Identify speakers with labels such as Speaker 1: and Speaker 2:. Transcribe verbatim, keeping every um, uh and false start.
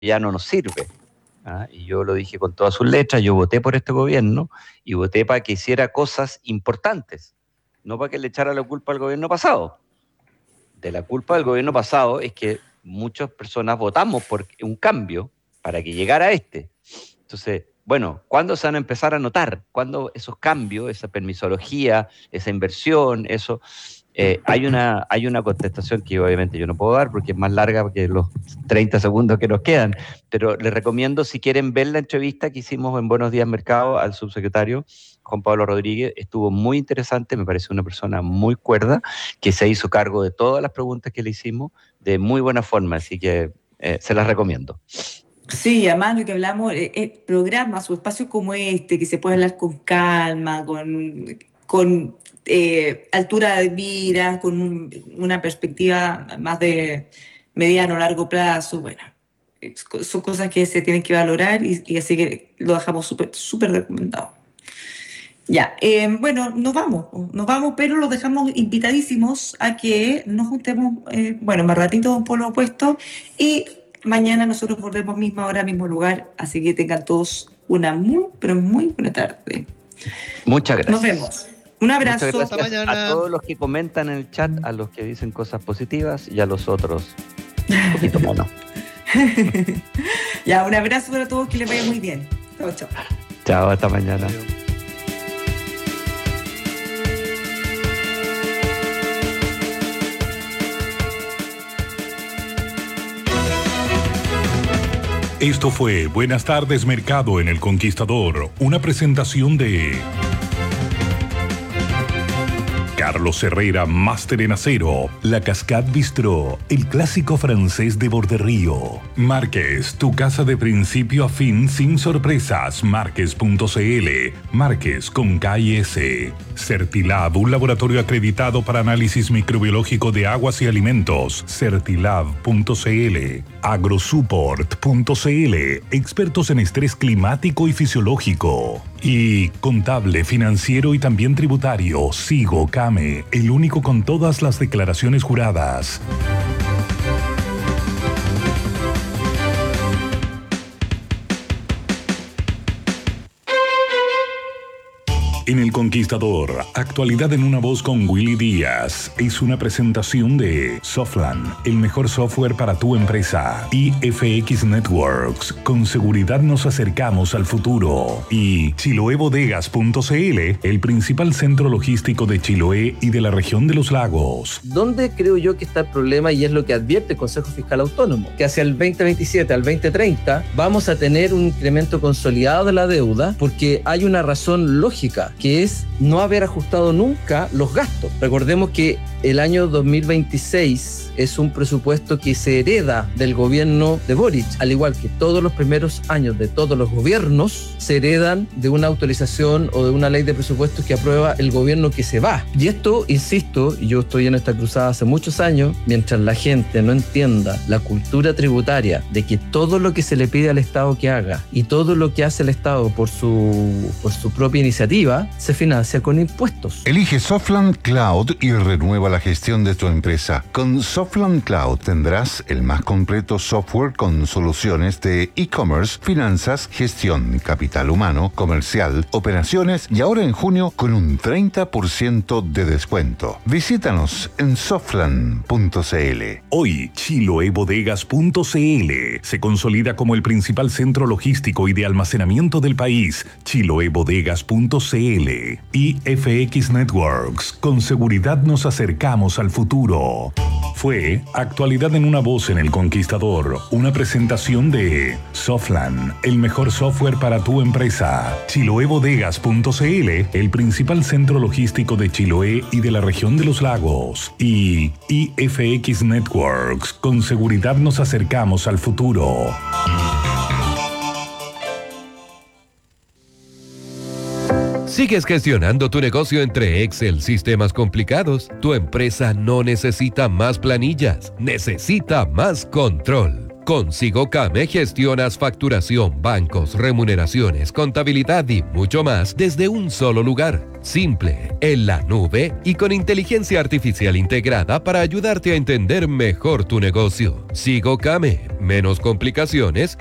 Speaker 1: ya no nos sirve. ¿Ah? Y yo lo dije con todas sus letras, yo voté por este gobierno y voté para que hiciera cosas importantes, no para que le echara la culpa al gobierno pasado. De la culpa del gobierno pasado es que muchas personas votamos por un cambio para que llegara este. Entonces, bueno, ¿cuándo se van a empezar a notar? ¿Cuándo esos cambios, esa permisología, esa inversión, eso? Eh, hay, una, hay una contestación que obviamente yo no puedo dar porque es más larga que los treinta segundos que nos quedan, pero les recomiendo, si quieren ver la entrevista que hicimos en Buenos Días Mercado al subsecretario Juan Pablo Rodríguez, estuvo muy interesante, me parece una persona muy cuerda, que se hizo cargo de todas las preguntas que le hicimos de muy buena forma, así que eh, se las recomiendo.
Speaker 2: Sí, además lo que hablamos, eh, eh, programas o espacios como este, que se puede hablar con calma, con, con eh, altura de mira, con un, una perspectiva más de mediano o largo plazo, bueno, son cosas que se tienen que valorar y, y así que lo dejamos súper súper recomendado. Ya, eh, bueno, nos vamos, nos vamos, pero los dejamos invitadísimos a que nos juntemos, eh, bueno, más ratito por lo opuesto, y mañana nosotros volvemos misma hora, mismo lugar, así que tengan todos una muy, pero muy buena tarde.
Speaker 1: Muchas gracias.
Speaker 2: Nos vemos. Un abrazo.
Speaker 1: Muchas gracias. Hasta mañana. A todos los que comentan en el chat, a los que dicen cosas positivas y a los otros un poquito menos.
Speaker 2: Ya, un abrazo para todos, que les vaya muy bien. Chao, chao.
Speaker 1: Chao, hasta mañana.
Speaker 3: Esto fue Buenas tardes Mercado en El Conquistador, una presentación de Carlos Herrera, máster en acero, La Cascade Bistró, el clásico francés de Borderío. Márquez, tu casa de principio a fin sin sorpresas, márquez punto c l, Márquez con K y S. Certilab, un laboratorio acreditado para análisis microbiológico de aguas y alimentos, certilab punto c l. Agrosupport punto c l, expertos en estrés climático y fisiológico. Y contable, financiero y también tributario, Sigo Came, el único con todas las declaraciones juradas. En El Conquistador, actualidad en una voz con Willy Díaz. Es una presentación de Softland, el mejor software para tu empresa. I F X Networks, con seguridad nos acercamos al futuro. Y Chiloé Bodegas punto c l, el principal centro logístico de Chiloé y de la región de los lagos.
Speaker 4: ¿Dónde creo yo que está el problema? Y es lo que advierte el Consejo Fiscal Autónomo, que hacia el veinte veintisiete al veinte treinta vamos a tener un incremento consolidado de la deuda porque hay una razón lógica, que es no haber ajustado nunca los gastos. Recordemos que el año dos mil veintiséis es un presupuesto que se hereda del gobierno de Boric, al igual que todos los primeros años de todos los gobiernos se heredan de una autorización o de una ley de presupuestos que aprueba el gobierno que se va. Y esto, insisto, y yo estoy en esta cruzada hace muchos años, mientras la gente no entienda la cultura tributaria de que todo lo que se le pide al Estado que haga y todo lo que hace el Estado por su, por su propia iniciativa se financia con impuestos.
Speaker 5: Elige Softland Cloud y renueva la gestión de tu empresa. Con Softland Cloud tendrás el más completo software con soluciones de e-commerce, finanzas, gestión, capital humano, comercial, operaciones y ahora en junio con un treinta por ciento de descuento. Visítanos en softland punto c l.
Speaker 3: Hoy, Chiloé Bodegas punto c l se consolida como el principal centro logístico y de almacenamiento del país. Chiloé Bodegas punto c l. I F X Networks, con seguridad nos acercamos al futuro. Fue Actualidad en una voz en El Conquistador, una presentación de Softland, el mejor software para tu empresa. Chiloé Bodegas punto c l, el principal centro logístico de Chiloé y de la región de los lagos. Y I F X Networks, con seguridad nos acercamos al futuro.
Speaker 6: ¿Sigues gestionando tu negocio entre Excel, sistemas complicados? Tu empresa no necesita más planillas, necesita más control. Con Sigocame gestionas facturación, bancos, remuneraciones, contabilidad y mucho más desde un solo lugar. Simple, en la nube y con inteligencia artificial integrada para ayudarte a entender mejor tu negocio. Sigocame, menos complicaciones